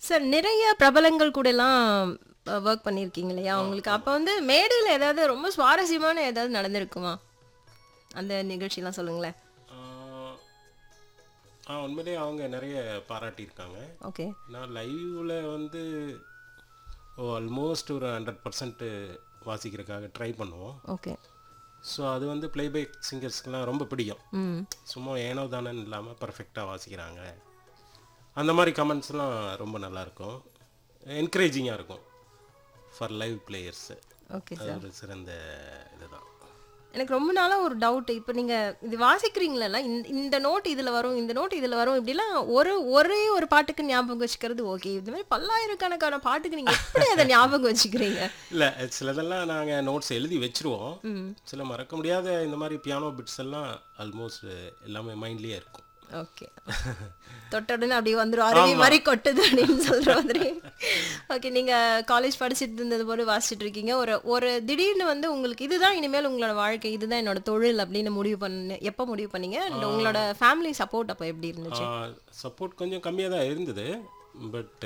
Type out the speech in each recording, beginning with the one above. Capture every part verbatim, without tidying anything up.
Sir நிறைய பிரபலங்கள் கூடலாம் ஒர்க் பண்ணியிருக்கீங்க இல்லையா? ஆ உங்களுக்கு அப்போ ஆமாம். வந்து மேடையில் ஏதாவது ரொம்ப சுவாரஸ்யமான ஏதாவது நடந்திருக்குமா? அந்த நிகழ்ச்சிலாம் சொல்லுங்களேன். ஆ ஆ உண்மையிலேயே அவங்க நிறைய பாராட்டியிருக்காங்க. ஓகே. நான் லைவில் வந்து ஆல்மோஸ்ட் ஒரு ஹண்ட்ரட் பர்சன்ட் வாசிக்கிறதுக்காக ட்ரை பண்ணுவோம். ஓகே. ஸோ அது வந்து ப்ளேபேக் சிங்கர்ஸ்க்கெலாம் ரொம்ப பிடிக்கும். ம். சும்மா ஏனோ தானன்னு இல்லாமல் பர்ஃபெக்டாக வாசிக்கிறாங்க. அந்த மாதிரி கமெண்ட்ஸ்லாம் ரொம்ப நல்லாயிருக்கும், என்கரேஜிங்காக இருக்கும் ஃபார் லைவ் பிளேயர்ஸு. ஓகே அது சார். ஒரு சிறந்த இதுதான். எனக்கு ரொம்ப நாளாக ஒரு டவுட். இப்போ நீங்கள் இது வாசிக்கிறீங்களா, இந்த இந்த நோட் இதில் வரும், இந்த நோட் இதில் வரும், இப்படிலாம் ஒரு ஒரே ஒரு பாட்டுக்கு ஞாபகம் வச்சுக்கிறது ஓகே. இது மாதிரி பல்லாயிரக்கணக்கான பாட்டுக்கு நீங்கள் எப்படி அதை ஞாபகம் வச்சுக்கிறீங்க? இல்லை, சிலதெல்லாம் நாங்கள் நோட்ஸ் எழுதி வச்சுருவோம். ம். சில மறக்க முடியாத இந்த மாதிரி பியானோ பிட்ஸ் எல்லாம் ஆல்மோஸ்ட் எல்லாமே மைண்ட்லேயே இருக்கும். ஓகே. தொட்ட உடனே அப்படியே வந்துடும், அருவி ஆமாம். மாதிரி கொட்டுது அப்படின்னு சொல்கிற மாதிரி. ஓகே. நீங்கள் காலேஜ் படிச்சுட்டு இருந்தது போது வாசிச்சுட்டு இருக்கீங்க. ஒரு ஒரு திடீர்னு வந்து உங்களுக்கு இதுதான் இனிமேல் உங்களோட வாழ்க்கை, இதுதான் என்னோட தொழில் அப்படின்னு முடிவு பண்ண எப்போ முடிவு பண்ணீங்க? அண்ட் உங்களோட ஃபேமிலி சப்போர்ட் அப்போ எப்படி இருந்துச்சு? சப்போர்ட் கொஞ்சம் கம்மியாக தான் இருந்தது. பட்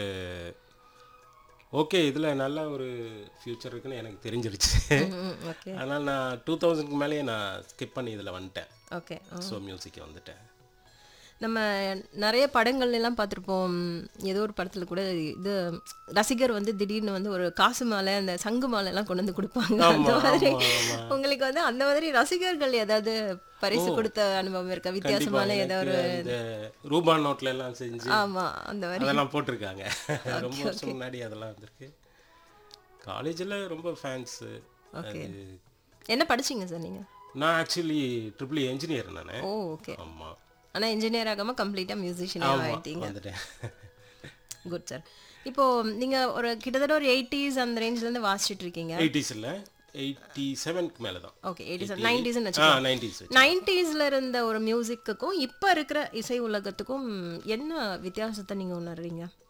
ஓகே, இதில் நல்ல ஒரு ஃப்யூச்சர் இருக்குன்னு எனக்கு தெரிஞ்சிருச்சு. ம். ஓகே. அதனால் நான் டூ தௌசண்ட்க்கு மேலேயே நான் ஸ்கிப் பண்ணி இதில் வந்துட்டேன். ஓகே. ஸோ மியூசிக்கை வந்துட்டேன். நம்ம நிறைய படங்கள்ல எல்லாம் பார்த்துருப்போம். ஏதோ ஒரு படத்தில் கூட இது ரசிகர் வந்து திடீர்னு வந்து ஒரு காசு மாலை, அந்த சங்கு மாலை எல்லாம் கொண்டு வந்து கொடுப்பாங்க. அந்த ஆமாம் மாதிரி ஆமாம் ஆமாம். உங்களுக்கு வந்து அந்த மாதிரி ரசிகர்கள் ஏதாவது பரிசு ஓ கொடுத்த அனுபவம் இருக்கா? கண்டிப்பாக. வித்தியாசமான எனக்கு ஏதாவது ஒரு இந்த ரூபா நோட்ல எல்லாம் செஞ்சு ஆமா அந்த மாதிரி. அதெல்லாம் போட்டிருக்காங்க. ரொம்ப ஓகே. வருஷம் முன்னாடி அதெல்லாம் வந்திருக்கு. காலேஜில் ரொம்ப ஃபேன்ஸு. ஓகே. அது என்ன படிச்சீங்க சார் நீங்க? நான் ஆக்சுவலி ட்ரிபிள் என்ஜினியர் நான். ஓ ஓகே. ஆமாம் ஆனா இன்ஜினியர் ஆகாம கம்ப்ளீட்டா மியூசிஷியனாக ஆமாம் ஆயிட்டீங்க. வந்துட்டேன். Good sir. இப்போ நீங்க ஒரு கிட்டத்தட்ட ஒரு எயிட்டிஸ் அந்த ரேஞ்சில இருந்து வாசிச்சுட்டு இருக்கீங்க. எயிட்டிஸில் எயிட்டி செவனுக்கு மேலே தான். ஓகே. எயிட்டிஸ் எயிட்டி நைன்டிஸ்ன்னு ஆ வச்சுக்கோங்க. நைன்டிஸ் நைன்டிஸ்ல இருந்த ஒரு மியூசிக்குக்கும் இப்போ இருக்கிற இசை உலகத்துக்கும் என்ன வித்தியாசத்தை நீங்க உணர்றீங்க?